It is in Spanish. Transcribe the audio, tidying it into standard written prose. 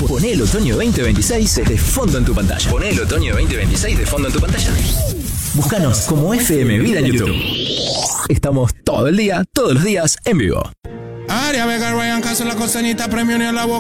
Poné el otoño 2026 de fondo en tu pantalla. Poné el otoño 2026 de fondo en tu pantalla. Búscanos como FM Vida en YouTube. Estamos todo el día, todos los días, en vivo. Aria Vega, Ryan Castro, la costeñita, premio ni a la boca.